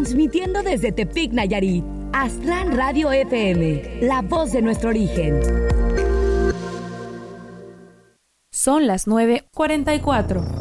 transmitiendo desde Tepic, Nayarit. Aztlán Radio FM, la voz de nuestro origen. Son las 9:44.